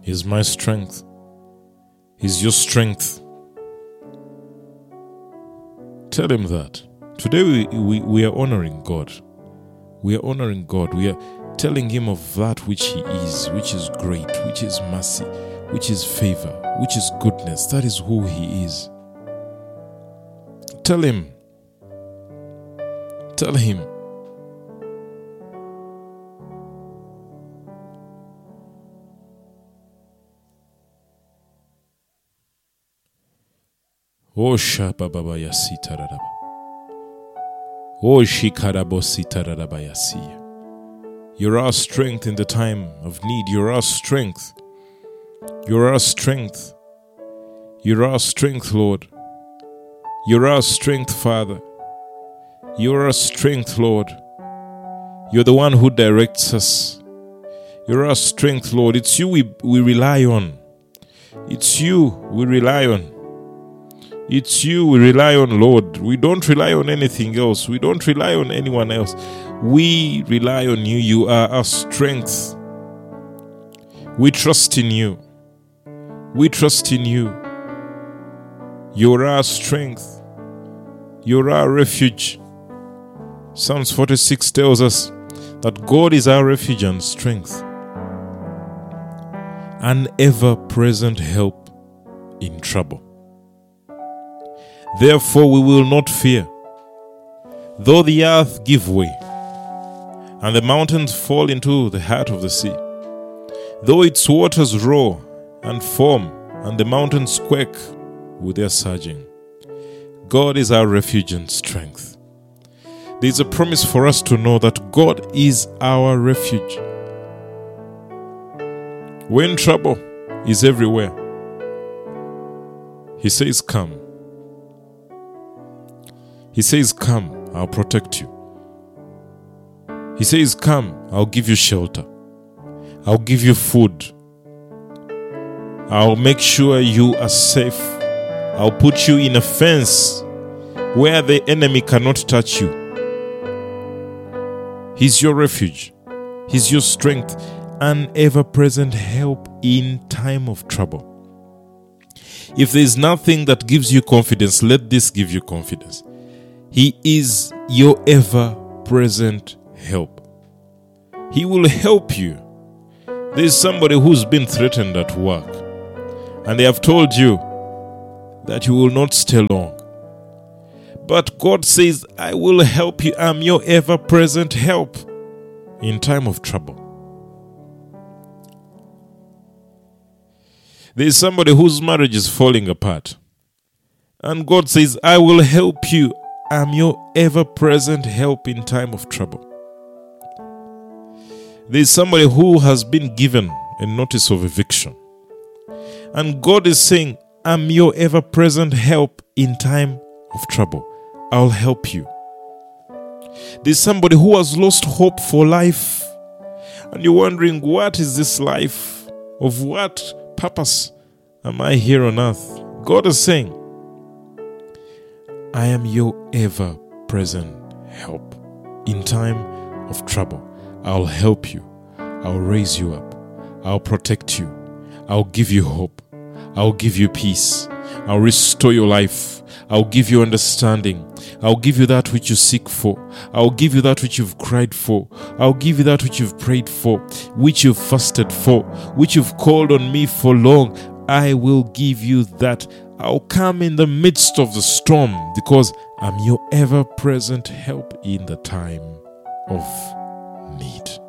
He's my strength. He's your strength. Tell him that. Today we are honoring God. We are honoring God. We are telling him of that which he is, which is great, which is mercy, which is favor, which is goodness. That is who he is. Tell him. Tell him. Oh Shababa Yasitaraba. Oh Shikarabositarabaya. You're our strength in the time of need. You're our strength. You're our strength. You're our strength, Lord. You're our strength, Father. You're our strength, Lord. You're the one who directs us. You're our strength, Lord. It's you we rely on. It's you we rely on. It's you we rely on, Lord. We don't rely on anything else. We don't rely on anyone else. We rely on you. You are our strength. We trust in you. We trust in you. You're our strength. You're our refuge. Psalms 46 tells us that God is our refuge and strength, an ever-present help in trouble. Therefore we will not fear, though the earth give way, and the mountains fall into the heart of the sea, though its waters roar and foam, and the mountains quake with their surging. God is our refuge and strength. There is a promise for us to know that God is our refuge. When trouble is everywhere, He says, come. He says, come, I'll protect you. He says, come, I'll give you shelter. I'll give you food. I'll make sure you are safe. I'll put you in a fence where the enemy cannot touch you. He's your refuge. He's your strength, an ever-present help in time of trouble. If there's nothing that gives you confidence, let this give you confidence. He is your ever-present help. He will help you. There's somebody who's been threatened at work, and they have told you that you will not stay long. But God says, I will help you. I'm your ever-present help in time of trouble. There's somebody whose marriage is falling apart, and God says, I will help you. I'm your ever-present help in time of trouble. There's somebody who has been given a notice of eviction, and God is saying, I'm your ever-present help in time of trouble. I'll help you. There's somebody who has lost hope for life, and you're wondering, what is this life? Of what purpose am I here on earth? God is saying, I am your ever-present help in time of trouble. I'll help you. I'll raise you up. I'll protect you. I'll give you hope. I'll give you peace. I'll restore your life. I'll give you understanding. I'll give you that which you seek for. I'll give you that which you've cried for. I'll give you that which you've prayed for, which you've fasted for, which you've called on me for long. I will give you that. I'll come in the midst of the storm because I'm your ever-present help in the time of need.